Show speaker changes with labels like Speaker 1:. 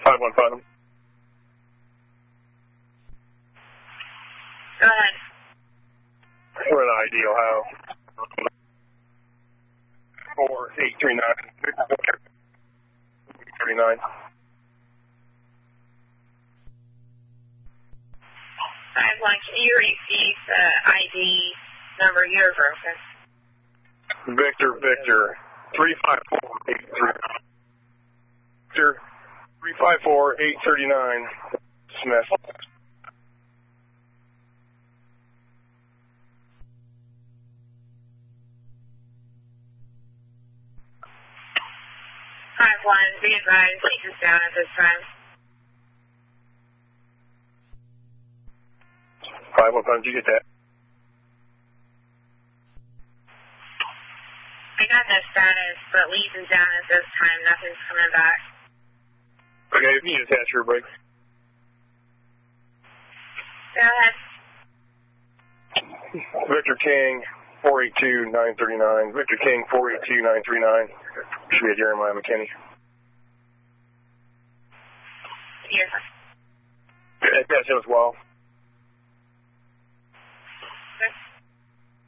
Speaker 1: 515.
Speaker 2: Go ahead.
Speaker 1: We're in ID, Ohio. 4839. 39.
Speaker 2: 5-1, can you repeat the ID number you're broken?
Speaker 1: Victor, 354-839. Victor, 354-839. Smith.
Speaker 2: Be advised, take us down at this time.
Speaker 1: 515, did you get that?
Speaker 2: I got the status, but leads is down at this time. Nothing's coming back.
Speaker 1: Okay, if you need to attach your brake.
Speaker 2: Go ahead.
Speaker 1: Victor King, 482-939. Victor King, 482-939. Should be a Jeremiah McKinney.
Speaker 2: Yes.
Speaker 1: Attach him as well.